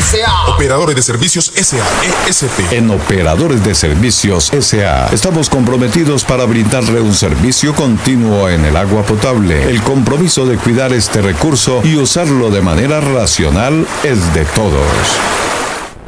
S.A. Operadores de Servicios S.A. ESP. En Operadores de Servicios S.A. estamos comprometidos para brindarle un servicio continuo en el agua potable. El compromiso de cuidar este recurso y usarlo de manera racional es de todos.